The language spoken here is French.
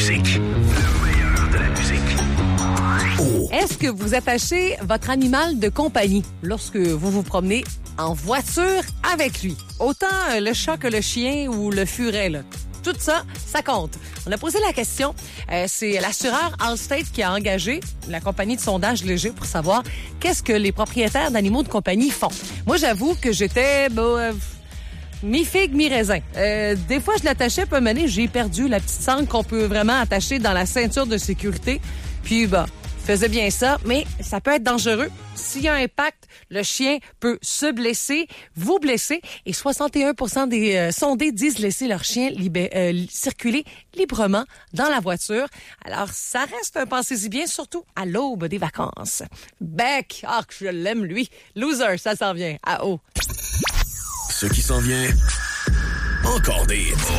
musique. Le meilleur de la musique. Oh. Est-ce que vous attachez votre animal de compagnie lorsque vous vous promenez en voiture avec lui? Autant le chat que le chien ou le furet, là. Tout ça, ça compte. On a posé la question. C'est l'assureur Allstate qui a engagé la compagnie de sondage léger pour savoir qu'est-ce que les propriétaires d'animaux de compagnie font. Moi, j'avoue que j'étais mi-figue, mi-raisin. Des fois, je l'attachais, puis à un moment donné, j'ai perdu la petite sangle qu'on peut vraiment attacher dans la ceinture de sécurité. Puis, je faisais bien ça, mais ça peut être dangereux. S'il y a un impact, le chien peut se blesser, vous blesser, et 61% des sondés disent laisser leur chien circuler librement dans la voiture. Alors, ça reste un pensez-y bien, surtout à l'aube des vacances. Beck, que je l'aime, lui. Loser, ça s'en vient. À haut. Ce qui s'en vient, encore des hits.